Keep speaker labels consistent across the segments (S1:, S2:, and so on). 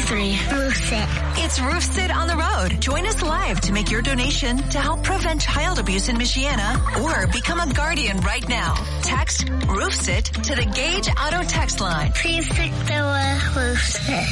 S1: 93. Roof Sit.
S2: It's Roof Sit on the road. Join us live to make your donation to help prevent child abuse in Michiana or become a guardian right now. Text Roof Sit to the Gage Auto text line.
S1: Please pick the word Roof Sit.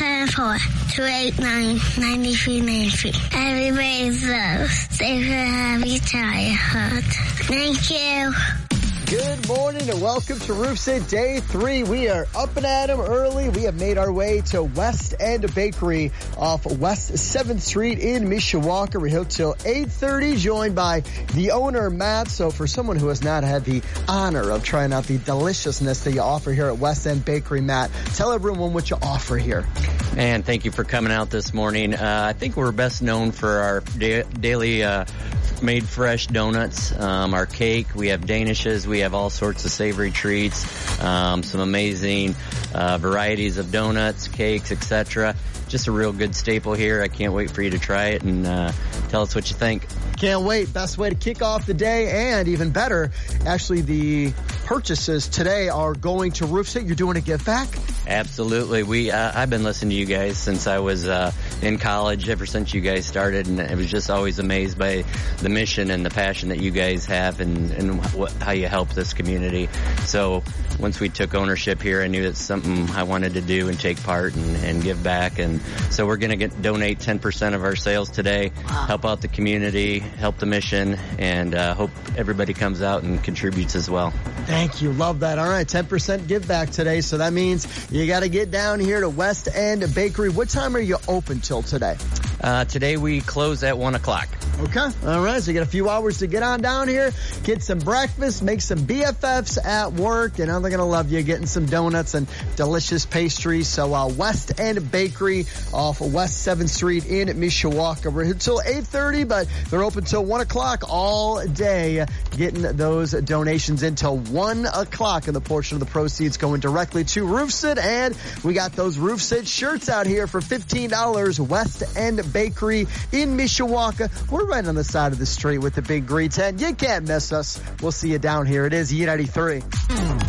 S1: 574-289-9393. Everybody's love. Safe and happy childhood. Thank you.
S3: Good morning and welcome to Roof Sit Day 3. We are up and at 'em early. We have made our way to West End Bakery off West 7th Street in Mishawaka. We're here till 8:30, joined by the owner, Matt. So for someone who has not had the honor of trying out the deliciousness that you offer here at West End Bakery, Matt, tell everyone what you offer here.
S4: And thank you for coming out this morning. I think we're best known for our daily made fresh donuts, our cake. We have danishes. We have all sorts of savory treats, some amazing varieties of donuts, cakes, etc. Just a real good staple here. I can't wait for you to try it and tell us what you think.
S3: Can't wait. Best way to kick off the day, and even better, actually the purchases today are going to Roof Sit. You're doing a give back?
S4: Absolutely. I've been listening to you guys since I was in college, ever since you guys started, and I was just always amazed by the mission and the passion that you guys have and how you help this community. So once we took ownership here, I knew it's something I wanted to do and take part and give back. And so we're going to donate 10% of our sales today, help out the community, help the mission, and hope everybody comes out and contributes as well.
S3: Thank you. Love that. All right, 10% give back today. So that means you got to get down here to West End Bakery. What time are you open till today?
S4: Today we close at 1 o'clock.
S3: Okay. All right. So you got a few hours to get on down here, get some breakfast, make some BFFs at work, and they're going to love you getting some donuts and delicious pastries. So West End Bakery off West 7th Street in Mishawaka. We're here till 8:30, but they're open till 1 o'clock all day, getting those donations until 1 o'clock, and the portion of the proceeds going directly to Roof Sit. And we got those Roof Sit shirts out here for $15. West End Bakery in Mishawaka. We're right on the side of the street with the big green tent. You can't miss us. We'll see you down here. It is E93.